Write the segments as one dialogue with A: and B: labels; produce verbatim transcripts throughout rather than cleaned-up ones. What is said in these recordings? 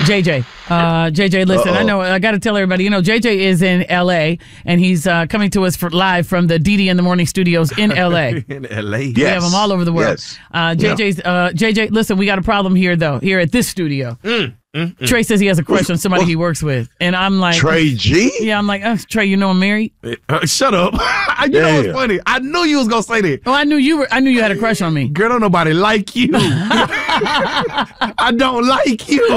A: J J. Uh, J J, listen, Uh-oh. I know, I got to tell everybody, you know, J J is in L A, and he's uh, coming to us for live from the D D in the Morning studios in L A.
B: In L A?
A: Yes. We have them all over the world.
B: Yes.
A: Uh, J J's, uh, J J, listen, we got a problem here, though, here at this studio.
B: Mm. Mm-mm.
A: Trey says he has a crush on somebody he works with. And I'm like...
C: Trey G?
A: Yeah, I'm like, oh, Trey, you know I'm married?
B: Uh, shut up. You Damn. know what's funny? I knew you was going to say that.
A: Oh, I knew you were. I knew you had a crush on me.
B: Girl, don't nobody like you. I don't like you.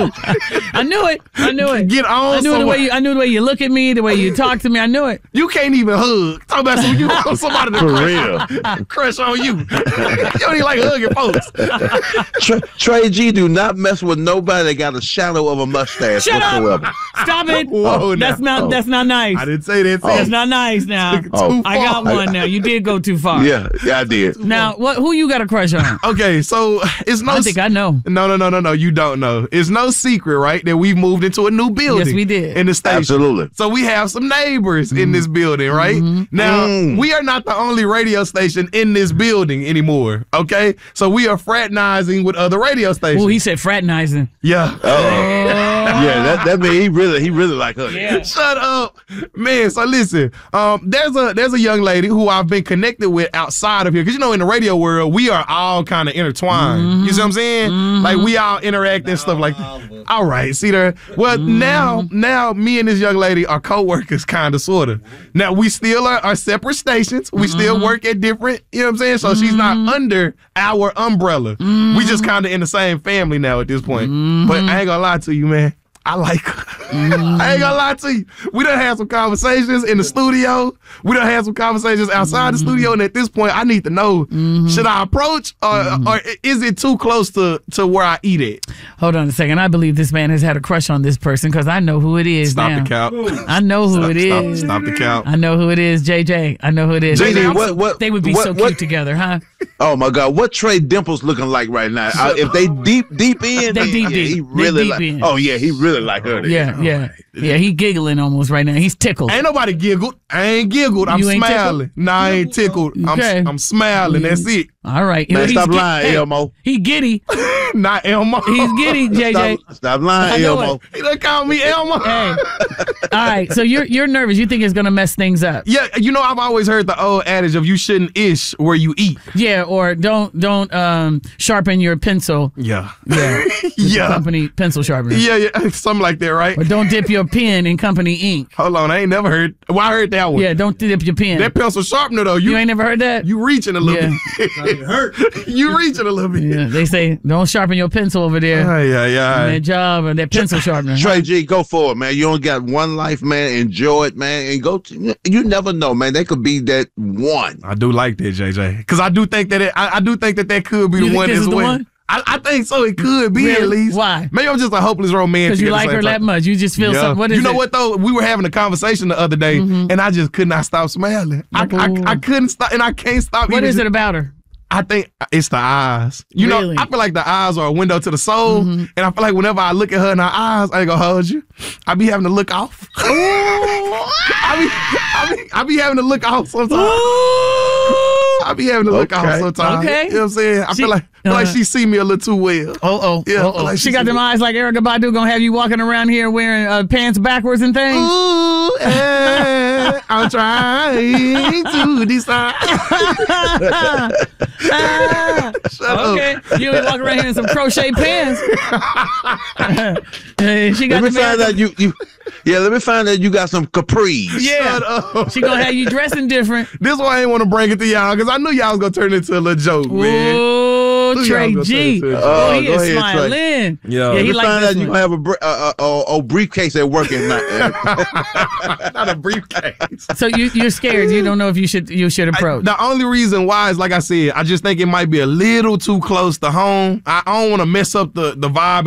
A: I knew it. I knew it.
B: Get on
A: I knew the way you, I knew the way you look at me, the way you talk to me. I knew it.
B: You can't even hug. Talk about some, you want somebody to
C: For
B: crush,
C: real.
B: crush on you. You don't even like hugging folks.
C: Trey, Trey G do not mess with nobody that got a shadow of a mustache
A: Shut
C: whatsoever.
A: Up. Stop it.
B: Whoa,
A: that's
B: now.
A: not
B: Oh.
A: that's not nice.
B: I didn't say that.
A: Oh. That's not nice now.
C: Oh.
A: I got one now. You did go too far.
C: Yeah, yeah, I did.
A: Now, what? Who you got a crush on?
B: Okay, so it's no.
A: I think I know.
B: No, no, no, no, no. You don't know. It's no secret, right? That we've moved into a new building.
A: Yes, we did.
B: In the station.
C: Absolutely.
B: So we have some neighbors mm. in this building, right? Mm-hmm. Now mm. we are not the only radio station in this building anymore. Okay, so we are fraternizing with other radio stations.
A: Oh, he said fraternizing.
B: Yeah.
C: Oh. Yeah, that that mean he really he really like her.
A: Yeah.
B: Shut up, man. So listen, um, there's a there's a young lady who I've been connected with outside of here, because you know in the radio world we are all kind of intertwined. Mm-hmm. You see what I'm saying? Mm-hmm. Like we all interact and stuff like that. All right, see there. Well, mm-hmm. now now me and this young lady are co-workers, kind of, sort of. Now we still are, are separate stations. We mm-hmm. still work at different. You know what I'm saying? So mm-hmm. she's not under our umbrella. Mm-hmm. We just kind of in the same family now at this point. Mm-hmm. But I ain't gonna lie to you, man. I like her. Mm. I ain't gonna lie to you. We done had some conversations in the studio. We done had some conversations outside mm. the studio. And at this point, I need to know, mm-hmm. should I approach or, mm. or is it too close to, to where I eat it?
A: Hold on a second. I believe this man has had a crush on this person because I know who it is
B: Stop
A: now.
B: the count.
A: I know who
B: stop,
A: it is.
B: Stop, stop the count.
A: I know who it is. J J. I know who it is.
C: J J, what, what,
A: they would be
C: what,
A: so
C: what,
A: cute together, huh?
C: Oh, my God. What Trey Dimples looking like right now? Uh, if they deep, deep in,
A: they deep,
C: yeah,
A: deep.
C: he really
A: deep
C: like,
A: in.
C: oh, yeah, he really like her.
A: Yeah,
C: oh,
A: yeah. Yeah, he giggling almost right now. He's tickled.
B: Ain't nobody giggled. I ain't giggled. I'm
A: You ain't
B: smiling.
A: tickled?
B: Nah, I ain't tickled.
A: Okay.
B: I'm, I'm smiling. That's it.
A: All right.
C: Man,
A: He's
C: stop
A: gi-
C: lying,
A: hey,
C: Elmo.
A: He giddy.
B: Not Elmo.
A: He's giddy, J J.
C: Stop, stop lying,
A: I know
C: Elmo.
A: it.
B: He done called me Elmo.
A: Hey. All right. So you're you're nervous. You think it's gonna mess things up?
B: Yeah, you know, I've always heard the old adage of you shouldn't ish where you eat.
A: Yeah, or don't don't um sharpen your pencil.
B: Yeah.
A: Yeah.
B: Yeah.
A: Company pencil sharpener.
B: Yeah, yeah, something like that, right?
A: Or don't dip your pen in company ink.
B: Hold on, I ain't never heard. Well, I heard that one.
A: Yeah, don't dip your pen.
B: That pencil sharpener though, you,
A: You ain't never heard that?
B: you reaching a little
A: Yeah.
B: bit. hurt. You reaching a little bit.
A: Yeah, they say don't sharpen your pencil over there.
B: Yeah, yeah, yeah.
A: That job or that pencil sharpener.
C: Trey G, go for it, man. You only got one life, man. Enjoy it, man. And go to, you never know, man. They could be that one.
B: I do like that, J J, because I do think that it, I, I do think that that could be
A: You
B: the
A: think
B: one
A: this
B: as
A: is the
B: well.
A: one?
B: I, I think so. It could be
A: Really?
B: at least.
A: Why?
B: Maybe I'm just a hopeless romantic.
A: Because you
B: at the
A: like
B: same
A: her
B: time.
A: that much. You just feel
B: Yeah.
A: something. What is
B: you know
A: it?
B: what though? We were having a conversation the other day,
A: Mhm.
B: and I just could not stop smiling. I,
A: Like,
B: I,
A: ooh.
B: I couldn't stop, and I can't stop.
A: What
B: even
A: is
B: just-
A: it about her?
B: I think it's the eyes. You
A: Really?
B: know, I feel like the eyes are a window to the soul,
A: Mhm.
B: and I feel like whenever I look at her in her eyes, I ain't gonna hold you. I be having to look off. I be, I be, I be having to look off sometimes. I be having to look
C: Okay.
B: off sometimes.
A: Okay.
B: You know what I'm saying? I
A: She-
B: feel like, I feel like
A: uh,
B: she see me a little too well.
A: Oh, oh.
B: Yeah,
A: oh, oh.
B: like
A: she
B: she
A: got
B: said-
A: them eyes like Erykah Badu gonna have you walking around here wearing uh, pants backwards and things.
B: Ooh, eh, I'm trying to decide.
A: Ah,
B: Shut
A: okay.
B: up.
A: You be walking around here in some crochet pants. Uh, she got
C: Let me
A: the
C: find out you, you, yeah. Let me find out you got some capris.
A: Yeah.
B: Shut up.
A: She gonna have you dressing different.
B: This why I didn't want to bring it to y'all, because I knew y'all was gonna turn it into a little joke, man.
A: Ooh,
B: Look,
A: Trey
B: y'all gonna
A: G.
B: turn it into a
A: Oh,
C: joke.
A: he
C: Go
A: is
C: ahead, Trey.
A: smiling.
B: Yeah.
A: yeah,
B: Let
A: he
C: Let me
A: like
C: find
A: this
C: out you
A: one.
C: gonna have a br- uh, uh, uh, briefcase at work at night.
B: Not a briefcase.
A: So you you're scared. You don't know if you should you should approach.
B: I, the only reason why is, like I said, I just think it might be a little too close to home. I, I don't want to mess up the, the vibe